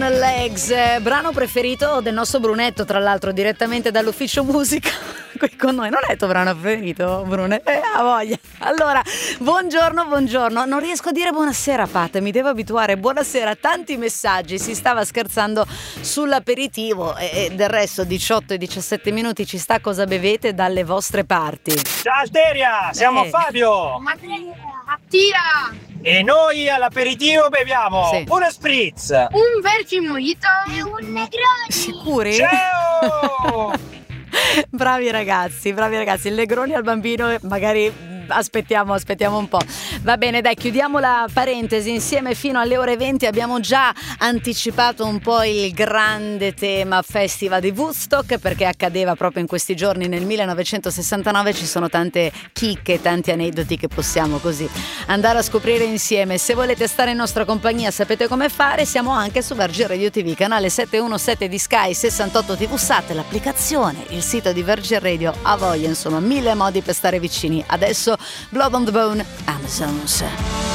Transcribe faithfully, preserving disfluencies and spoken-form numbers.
Legs, eh, brano preferito del nostro Brunetto, tra l'altro direttamente dall'ufficio musica qui con noi. Non è il tuo brano preferito, Brune? Eh, ha voglia. Allora, buongiorno, buongiorno. Non riesco a dire buonasera, Pat, mi devo abituare. Buonasera, tanti messaggi. Si stava scherzando sull'aperitivo e, e del resto diciotto e diciassette minuti ci sta. Cosa bevete dalle vostre parti? Ciao Alteria, siamo Eh. Fabio Attira! e noi all'aperitivo beviamo Sì. una spritz. Un Virgin Mojito e un Negroni. Sicuri? Ciao! Bravi ragazzi, bravi ragazzi. Il Negroni al bambino, magari aspettiamo, aspettiamo un po'. Va bene, dai, chiudiamo la parentesi insieme fino alle ore venti. Abbiamo già anticipato un po' il grande tema Festival di Woodstock, perché accadeva proprio in questi giorni nel millenovecentosessantanove. Ci sono tante chicche, tanti aneddoti che possiamo così andare a scoprire insieme. Se volete stare in nostra compagnia sapete come fare, siamo anche su Virgin Radio ti vu, canale settecentoundicesette di Sky, sessantotto tivù Sat, l'applicazione, il sito di Virgin Radio, a voglia, insomma, mille modi per stare vicini. Adesso Blood on the Bone, Amazons.